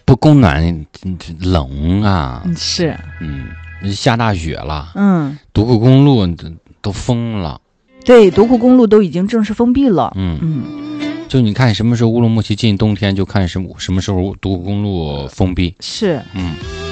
不供暖冷啊， 是， 下大雪了，独库公路都封了。 对，独库公路都已经正式封闭了。 就你看什么时候乌鲁木齐进冬天，就看什么时候独库公路封闭。 是，